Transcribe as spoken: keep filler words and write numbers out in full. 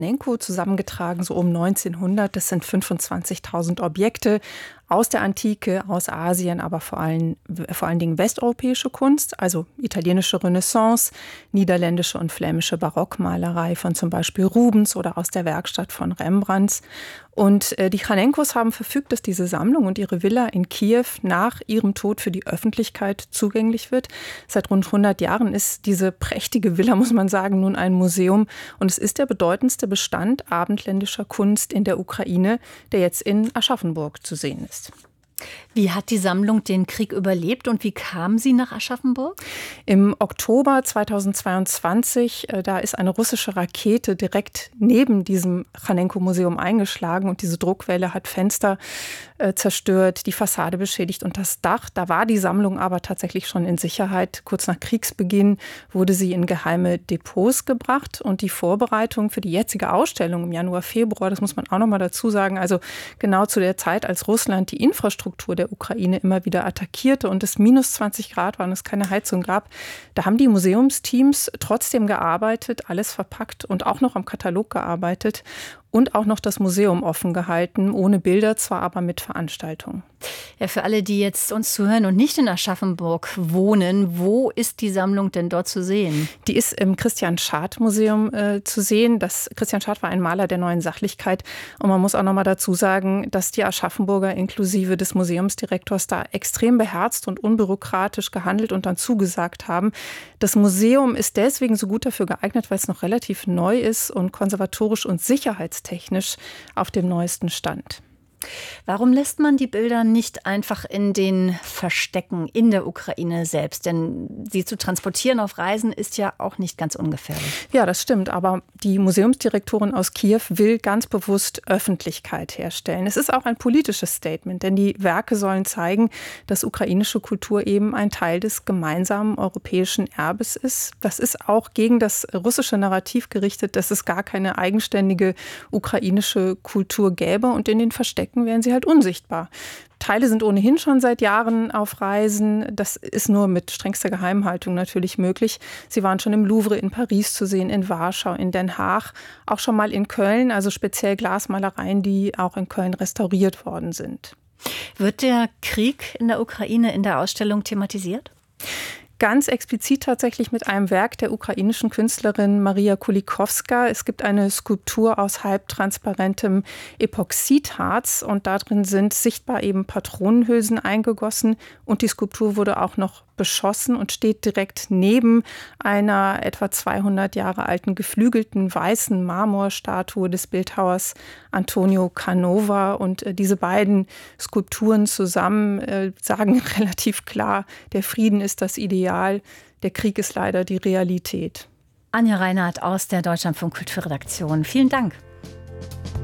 Flamenco zusammengetragen, so um neunzehnhundert. Das sind fünfundzwanzigtausend Objekte aus der Antike, aus Asien, aber vor allen, vor allen Dingen westeuropäische Kunst, also italienische Renaissance, niederländische und flämische Barockmalerei von zum Beispiel Rubens oder aus der Werkstatt von Rembrandt. Und äh, die Chanenkos haben verfügt, dass diese Sammlung und ihre Villa in Kiew nach ihrem Tod für die Öffentlichkeit zugänglich wird. Seit rund hundert Jahren ist diese prächtige Villa, muss man sagen, nun ein Museum. Und es ist der bedeutendste Bestand abendländischer Kunst in der Ukraine, der jetzt in Aschaffenburg zu sehen ist. Wie hat die Sammlung den Krieg überlebt und wie kam sie nach Aschaffenburg? Im Oktober zweitausendzweiundzwanzig, da ist eine russische Rakete direkt neben diesem Chanenko-Museum eingeschlagen und diese Druckwelle hat Fenster äh, zerstört, die Fassade beschädigt und das Dach. Da war die Sammlung aber tatsächlich schon in Sicherheit. Kurz nach Kriegsbeginn wurde sie in geheime Depots gebracht und die Vorbereitung für die jetzige Ausstellung im Januar, Februar, das muss man auch noch mal dazu sagen, also genau zu der Zeit, als Russland die Infrastruktur der Ukraine immer wieder attackierte und es minus zwanzig Grad war und es keine Heizung gab, da haben die Museumsteams trotzdem gearbeitet, alles verpackt und auch noch am Katalog gearbeitet und auch noch das Museum offen gehalten, ohne Bilder zwar, aber mit Veranstaltungen. Ja, für alle, die jetzt uns zuhören und nicht in Aschaffenburg wohnen, wo ist die Sammlung denn dort zu sehen? Die ist im Christian-Schad-Museum äh, zu sehen. Das Christian Schad war ein Maler der Neuen Sachlichkeit. Und man muss auch noch mal dazu sagen, dass die Aschaffenburger inklusive des Museumsdirektors da extrem beherzt und unbürokratisch gehandelt und dann zugesagt haben. Das Museum ist deswegen so gut dafür geeignet, weil es noch relativ neu ist und konservatorisch und sicherheitstechnisch auf dem neuesten Stand. Warum lässt man die Bilder nicht einfach in den Verstecken in der Ukraine selbst? Denn sie zu transportieren auf Reisen ist ja auch nicht ganz ungefährlich. Ja, das stimmt. Aber die Museumsdirektorin aus Kiew will ganz bewusst Öffentlichkeit herstellen. Es ist auch ein politisches Statement, denn die Werke sollen zeigen, dass ukrainische Kultur eben ein Teil des gemeinsamen europäischen Erbes ist. Das ist auch gegen das russische Narrativ gerichtet, dass es gar keine eigenständige ukrainische Kultur gäbe. Und in den Verstecken werden sie halt unsichtbar. Teile sind ohnehin schon seit Jahren auf Reisen. Das ist nur mit strengster Geheimhaltung natürlich möglich. Sie waren schon im Louvre in Paris zu sehen, in Warschau, in Den Haag, auch schon mal in Köln, also speziell Glasmalereien, die auch in Köln restauriert worden sind. Wird der Krieg in der Ukraine in der Ausstellung thematisiert? Ganz explizit tatsächlich mit einem Werk der ukrainischen Künstlerin Maria Kulikowska. Es gibt eine Skulptur aus halbtransparentem Epoxidharz und darin sind sichtbar eben Patronenhülsen eingegossen und die Skulptur wurde auch noch beschossen und steht direkt neben einer etwa zweihundert Jahre alten geflügelten weißen Marmorstatue des Bildhauers Antonio Canova. Und äh, diese beiden Skulpturen zusammen äh, sagen relativ klar, der Frieden ist das Ideal, der Krieg ist leider die Realität. Anja Reinhardt aus der Deutschlandfunk Kulturredaktion. Vielen Dank.